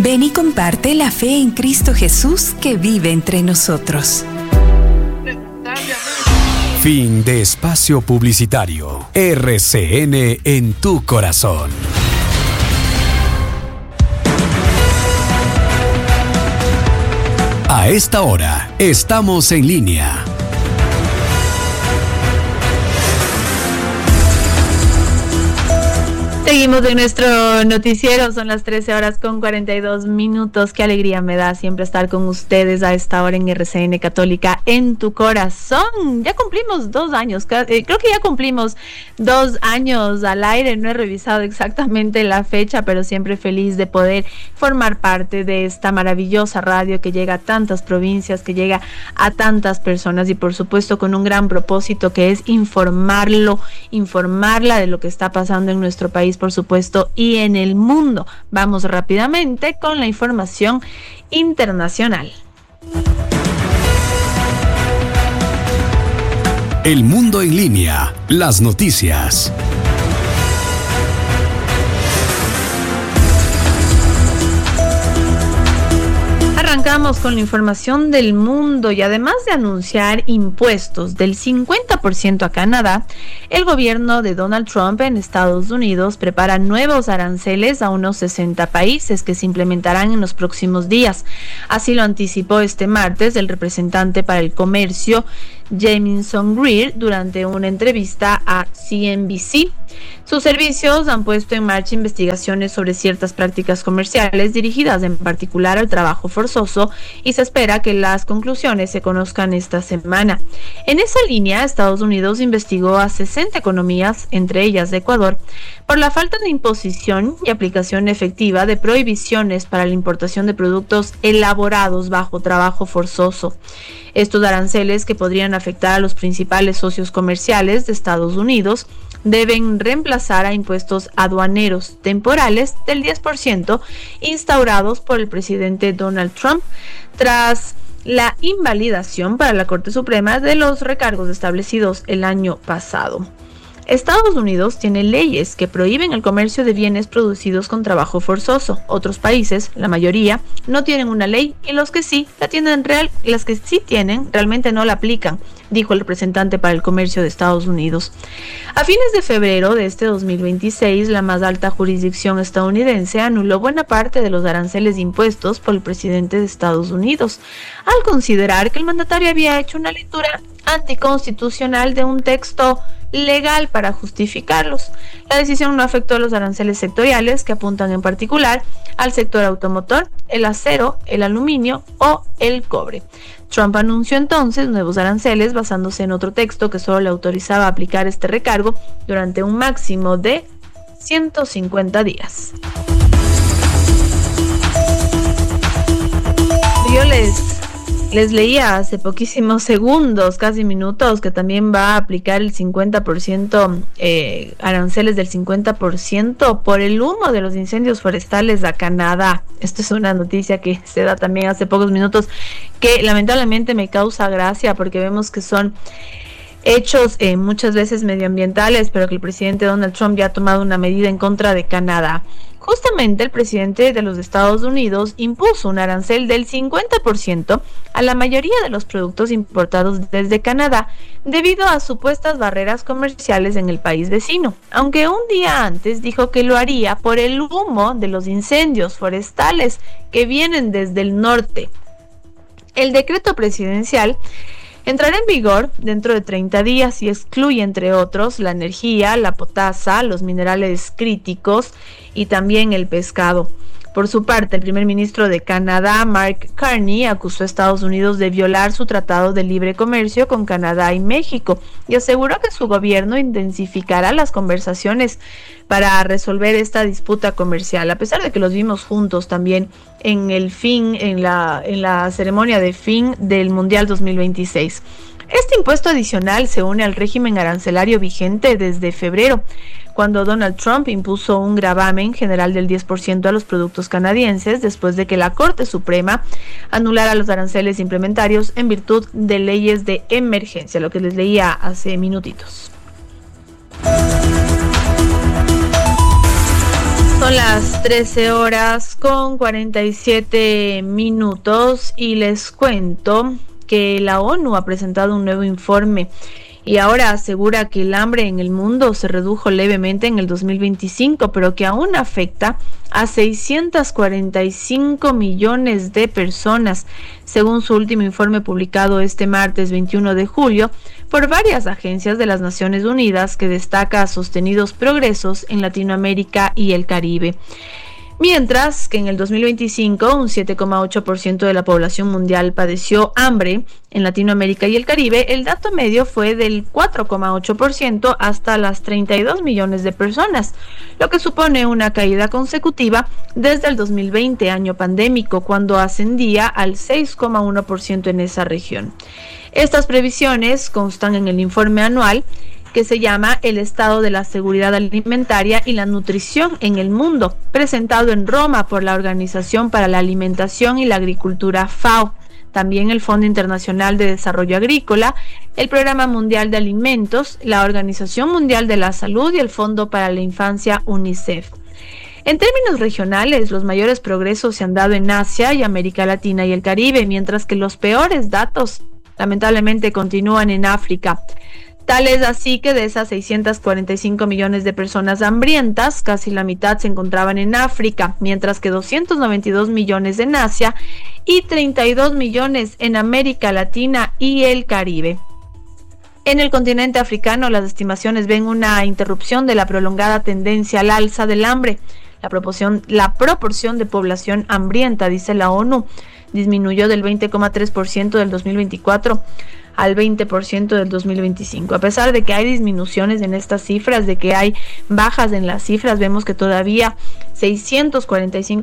Ven y comparte la fe en Cristo Jesús que vive entre nosotros. Fin de espacio publicitario. RCN en tu corazón. A esta hora estamos en línea. Seguimos en nuestro noticiero, son las 13:42 Qué alegría me da siempre estar con ustedes a esta hora en RCN Católica en tu corazón. Ya cumplimos 2 años, creo que ya cumplimos 2 años al aire. No he revisado exactamente la fecha, pero siempre feliz de poder formar parte de esta maravillosa radio que llega a tantas provincias, que llega a tantas personas y por supuesto con un gran propósito que es informarla de lo que está pasando en nuestro país, por supuesto, y en el mundo. Vamos rápidamente con la información internacional. El mundo en línea, las noticias. Arrancamos con la información del mundo y además de anunciar impuestos del 50% a Canadá, el gobierno de Donald Trump en Estados Unidos prepara nuevos aranceles a unos 60 países que se implementarán en los próximos días. Así lo anticipó este martes el representante para el comercio, Jamieson Greer, durante una entrevista a CNBC. Sus servicios han puesto en marcha investigaciones sobre ciertas prácticas comerciales dirigidas en particular al trabajo forzoso y se espera que las conclusiones se conozcan esta semana. En esa línea, Estados Unidos investigó a 60 economías, entre ellas Ecuador, por la falta de imposición y aplicación efectiva de prohibiciones para la importación de productos elaborados bajo trabajo forzoso. Estos aranceles, que podrían afectar a los principales socios comerciales de Estados Unidos, deben reemplazar a impuestos aduaneros temporales del 10% instaurados por el presidente Donald Trump tras la invalidación para la Corte Suprema de los recargos establecidos el año pasado. Estados Unidos tiene leyes que prohíben el comercio de bienes producidos con trabajo forzoso. Otros países, la mayoría, no tienen una ley y las que sí tienen realmente no la aplican, dijo el representante para el comercio de Estados Unidos. A fines de febrero de este 2026, la más alta jurisdicción estadounidense anuló buena parte de los aranceles impuestos por el presidente de Estados Unidos, al considerar que el mandatario había hecho una lectura anticonstitucional de un texto legal para justificarlos. La decisión no afectó a los aranceles sectoriales que apuntan en particular al sector automotor, el acero, el aluminio o el cobre. Trump anunció entonces nuevos aranceles basándose en otro texto que solo le autorizaba aplicar este recargo durante un máximo de 150 días. Yo les leía hace poquísimos segundos, casi minutos, que también va a aplicar el 50%, aranceles del 50% por el humo de los incendios forestales a Canadá. Esto es una noticia que se da también hace pocos minutos, que lamentablemente me causa gracia porque vemos que son hechos muchas veces medioambientales, pero que el presidente Donald Trump ya ha tomado una medida en contra de Canadá. Justamente el presidente de los Estados Unidos impuso un arancel del 50% a la mayoría de los productos importados desde Canadá debido a supuestas barreras comerciales en el país vecino, aunque un día antes dijo que lo haría por el humo de los incendios forestales que vienen desde el norte. El decreto presidencial entrará en vigor dentro de 30 días y excluye, entre otros, la energía, la potasa, los minerales críticos y también el pescado. Por su parte, el primer ministro de Canadá, Mark Carney, acusó a Estados Unidos de violar su tratado de libre comercio con Canadá y México y aseguró que su gobierno intensificará las conversaciones para resolver esta disputa comercial, a pesar de que los vimos juntos también en la ceremonia de fin del Mundial 2026. Este impuesto adicional se une al régimen arancelario vigente desde febrero, cuando Donald Trump impuso un gravamen general del 10% a los productos canadienses después de que la Corte Suprema anulara los aranceles implementarios en virtud de leyes de emergencia, lo que les leía hace minutitos. Son las 13:47 y les cuento que la ONU ha presentado un nuevo informe y ahora asegura que el hambre en el mundo se redujo levemente en el 2025, pero que aún afecta a 645 millones de personas, según su último informe publicado este martes 21 de julio por varias agencias de las Naciones Unidas, que destaca sostenidos progresos en Latinoamérica y el Caribe. Mientras que en el 2025 un 7,8% de la población mundial padeció hambre en Latinoamérica y el Caribe, el dato medio fue del 4,8% hasta las 32 millones de personas, lo que supone una caída consecutiva desde el 2020, año pandémico, cuando ascendía al 6,1% en esa región. Estas previsiones constan en el informe anual que se llama El Estado de la Seguridad Alimentaria y la Nutrición en el Mundo, presentado en Roma por la Organización para la Alimentación y la Agricultura FAO, también el Fondo Internacional de Desarrollo Agrícola, el Programa Mundial de Alimentos, la Organización Mundial de la Salud y el Fondo para la Infancia UNICEF. En términos regionales, los mayores progresos se han dado en Asia y América Latina y el Caribe, mientras que los peores datos lamentablemente continúan en África. Tal es así que de esas 645 millones de personas hambrientas, casi la mitad se encontraban en África, mientras que 292 millones en Asia y 32 millones en América Latina y el Caribe. En el continente africano, las estimaciones ven una interrupción de la prolongada tendencia al alza del hambre. La proporción de población hambrienta, dice la ONU, disminuyó del 20,3% del 2024 al 20% del 2025. A pesar de que hay disminuciones en estas cifras, de que hay bajas en las cifras, vemos que todavía 645